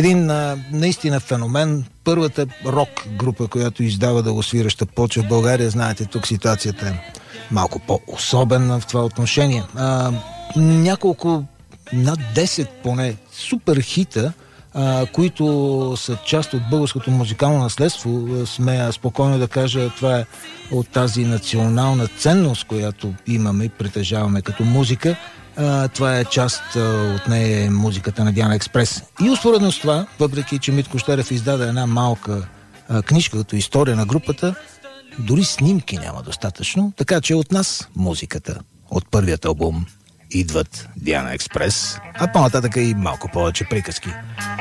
Един наистина феномен. Първата рок група, която издава дългосвираща плоча в България. Знаете, тук ситуацията е малко по-особена в това отношение. Няколко, над 10 поне, супер хита, които са част от българското музикално наследство. Смея спокойно да кажа, това е от тази национална ценност, която имаме и притежаваме като музика. Това е част от нея, музиката на Диана Експрес. И успоредно с това, въпреки че Митко Щерев издаде една малка книжка като история на групата, дори снимки няма достатъчно, така че от нас музиката от първият албум идват Диана Експрес, а по-нататък и малко повече приказки.